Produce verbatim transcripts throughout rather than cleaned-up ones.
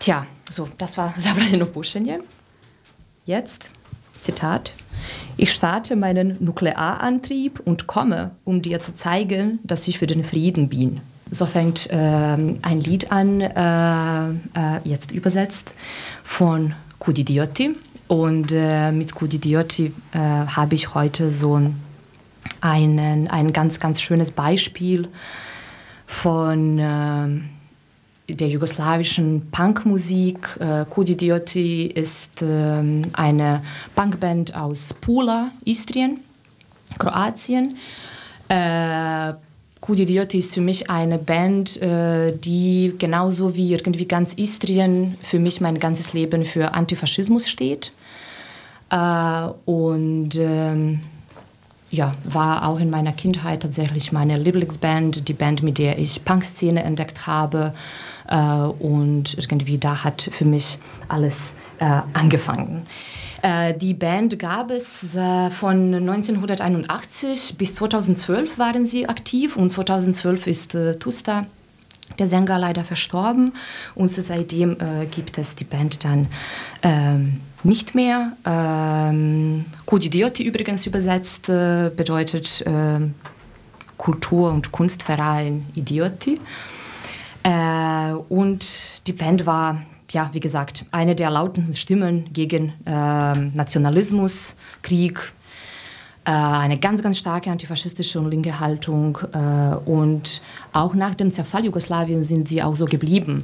Tja, so, das war Zabranino Pušenje. Jetzt, Zitat: Ich starte meinen Nuklearantrieb und komme, um dir zu zeigen, dass ich für den Frieden bin. So fängt äh, ein Lied an, äh, äh, jetzt übersetzt, von Koudidioti. Und äh, mit Koudidioti äh, habe ich heute so einen, ein ganz, ganz schönes Beispiel von äh, der jugoslawischen Punkmusik. Äh, Koudidioti ist äh, eine Punkband aus Pula, Istrien, Kroatien. Äh, Koudidioti ist für mich eine Band, äh, die genauso wie irgendwie ganz Istrien für mich mein ganzes Leben für Antifaschismus steht. Äh, und ähm, ja, war auch in meiner Kindheit tatsächlich meine Lieblingsband, die Band, mit der ich Punkszene entdeckt habe. Äh, und irgendwie da hat für mich alles äh, angefangen. Äh, die Band gab es äh, von neunzehnhunderteinundachtzig bis zweitausendzwölf waren sie aktiv. Und zweitausendzwölf ist äh, Tusta, der Sänger, leider verstorben. Und seitdem äh, gibt es die Band dann ähm, nicht mehr. Ähm, Koudidioti übrigens übersetzt äh, bedeutet äh, Kultur- und Kunstverein Idioti. Äh, und die Band war, ja, wie gesagt, eine der lautesten Stimmen gegen äh, Nationalismus, Krieg, äh, eine ganz, ganz starke antifaschistische und linke Haltung. Äh, und auch nach dem Zerfall Jugoslawiens sind sie auch so geblieben.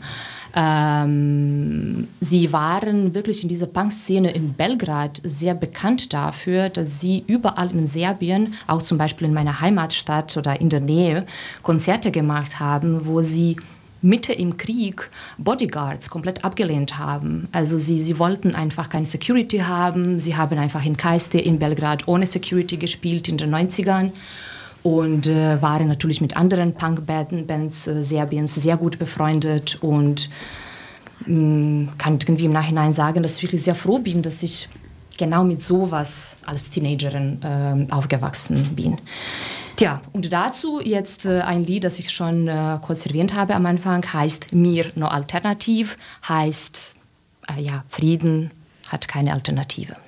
Ähm, sie waren wirklich in dieser Punkszene in Belgrad sehr bekannt dafür, dass sie überall in Serbien, auch zum Beispiel in meiner Heimatstadt oder in der Nähe, Konzerte gemacht haben, wo sie Mitte im Krieg Bodyguards komplett abgelehnt haben. Also sie, sie wollten einfach keine Security haben. Sie haben einfach in Kajste in Belgrad ohne Security gespielt in den neunzigern. Und äh, waren natürlich mit anderen Punkbands äh, Serbiens sehr gut befreundet und mh, kann irgendwie im Nachhinein sagen, dass ich wirklich sehr froh bin, dass ich genau mit sowas als Teenagerin äh, aufgewachsen bin. Tja, und dazu jetzt äh, ein Lied, das ich schon äh, kurz erwähnt habe am Anfang, heißt Mir no Alternativ, heißt äh, ja, Frieden hat keine Alternative.